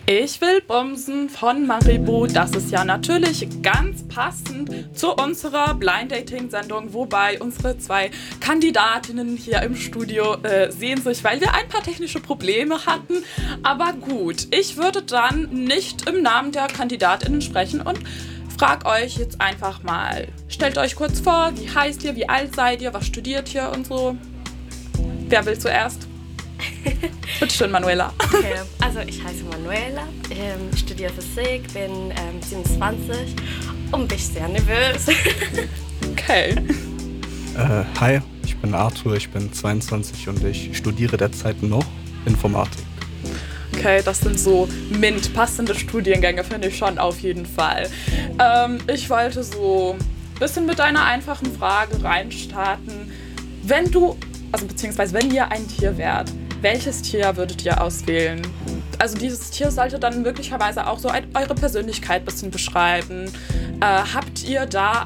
Ich will bumsen von Maribu. Das ist ja natürlich ganz passend zu unserer Blind Dating Sendung, wobei unsere zwei Kandidatinnen hier im Studio sehen sich, weil wir ein paar technische Probleme hatten. Aber gut, ich würde dann nicht im Namen der Kandidatinnen sprechen und frag euch jetzt einfach mal. Stellt euch kurz vor, wie heißt ihr, wie alt seid ihr, was studiert ihr und so. Wer will zuerst? Bitte schön, Manuela. Okay, also ich heiße Manuela, studiere Physik, bin 27 und bin sehr nervös. Okay. Hi, ich bin Arthur, ich bin 22 und ich studiere derzeit noch Informatik. Okay, das sind so passende Studiengänge, finde ich schon auf jeden Fall. Ich wollte so ein bisschen mit einer einfachen Frage reinstarten. Wenn ihr ein Tier wärt, welches Tier würdet ihr auswählen? Also dieses Tier sollte dann möglicherweise auch so eure Persönlichkeit ein bisschen beschreiben. Habt ihr da